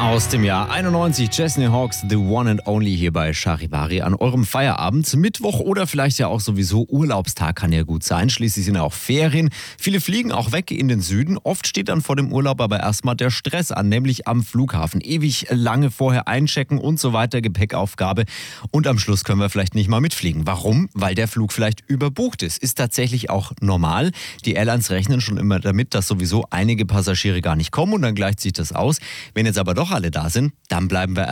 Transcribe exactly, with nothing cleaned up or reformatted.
Aus dem Jahr einundneunzig, Chesney Hawks, The One and Only hier bei Charivari an eurem Feierabend. Mittwoch oder vielleicht ja auch sowieso Urlaubstag kann ja gut sein. Schließlich sind ja auch Ferien. Viele fliegen auch weg in den Süden. Oft steht dann vor dem Urlaub aber erstmal der Stress an, nämlich am Flughafen. Ewig lange vorher einchecken und so weiter, Gepäckaufgabe. Und am Schluss können wir vielleicht nicht mal mitfliegen. Warum? Weil der Flug vielleicht überbucht ist. Ist tatsächlich auch normal. Die Airlines rechnen schon immer damit, dass sowieso einige Passagiere gar nicht kommen und dann gleicht sich das aus. Wenn jetzt aber doch alle da sind, dann bleiben wir